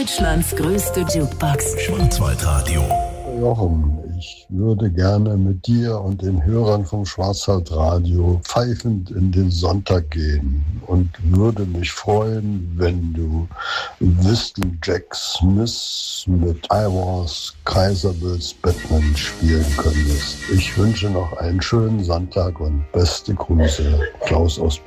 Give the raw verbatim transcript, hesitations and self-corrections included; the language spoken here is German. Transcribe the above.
Deutschlands größte Jukebox. Schwarzwaldradio. Jochen, ich würde gerne mit dir und den Hörern vom Schwarzwaldradio pfeifend in den Sonntag gehen und würde mich freuen, wenn du Whistle Jack Smith mit I Was Kaiserbills Batman spielen könntest. Ich wünsche noch einen schönen Sonntag und beste Grüße, Klaus aus